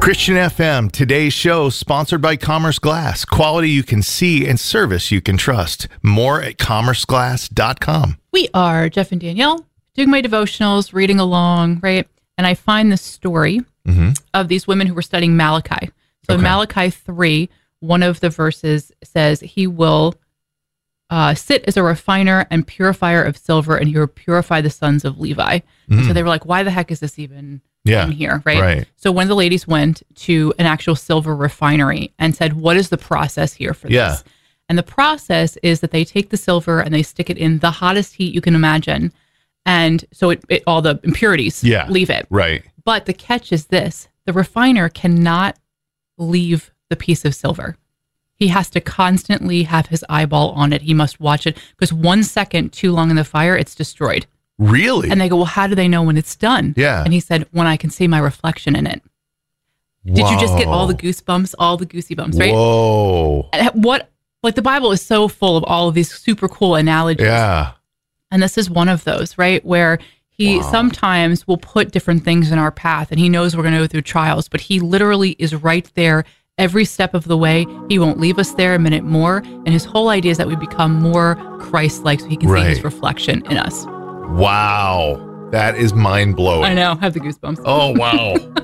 Christian FM, today's show sponsored by Commerce Glass. Quality you can see and service you can trust. More at commerceglass.com. We are Jeff and Danielle doing my devotionals, reading along, right? And I find the story of these women who were studying Malachi. So in Malachi 3, one of the verses says, he will sit as a refiner and purifier of silver, and he will purify the sons of Levi. And so they were like, why the heck is this even in here, right? So one of the ladies went to an actual silver refinery and said, what is the process here for this? And the process is that they take the silver and they stick it in the hottest heat you can imagine. And so it all the impurities leave it. Right. But the catch is this: the refiner cannot leave the piece of silver. He has to constantly have his eyeball on it. He must watch it, because 1 second too long in the fire, it's destroyed. Really? And they go, well, how do they know when it's done? Yeah. And he said, when I can see my reflection in it. Did you just get all the goosebumps, all the goosey bumps, right? Whoa. Like the Bible is so full of all of these super cool analogies. Yeah. And this is one of those, right? Where he sometimes will put different things in our path, and he knows we're going to go through trials, but he literally is right there every step of the way. He won't leave us there a minute more. And his whole idea is that we become more Christ-like, so he can see his reflection in us. Wow. That is mind-blowing. I know. I have the goosebumps. Oh, wow.